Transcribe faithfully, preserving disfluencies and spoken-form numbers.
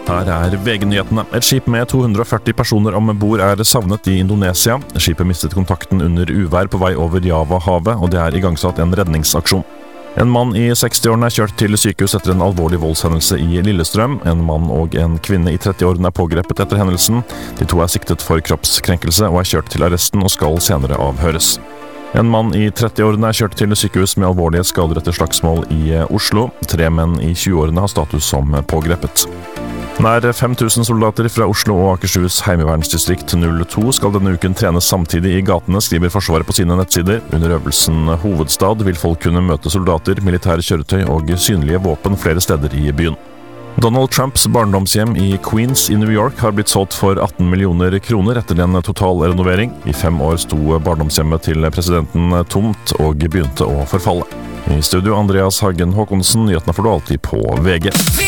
Her er V G-nyhetene. Et skip med to hundre og førti personer om bord er savnet i Indonesia. Skipet mistet kontakten under uvær på vei over Java-havet, og det er igangsatt en redningsaksjon. En mann i sekstiårene er kjørt til sykehus etter en alvorlig voldshendelse i Lillestrøm. En mann og en kvinne i trettiårene er pågrepet etter hendelsen. De to er siktet for kroppskrenkelse og er kjørt til arresten og skal senere avhøres. En mann i trettiårene er kjørt til sykehus med alvorlige skader etter slagsmål i Oslo. Tre menn i tjueårene har status som pågrepet. Nær fem tusen soldater fra Oslo og Akershus heimevernsdistrikt null to skal denne uken trenes samtidig i gatene, skriver Forsvaret på sine nettsider. Under øvelsen Hovedstad vil folk kunne møte soldater, militære kjøretøy og synlige våpen flere steder i byen. Donald Trumps barndomshjem i Queens i New York har blitt solgt for atten millioner kroner etter en total renovering. I fem år sto barndomshjemmet til presidenten tomt og begynte å forfalle. I studio Andreas Hagen Håkonsen, nyhetene får du alltid på V G.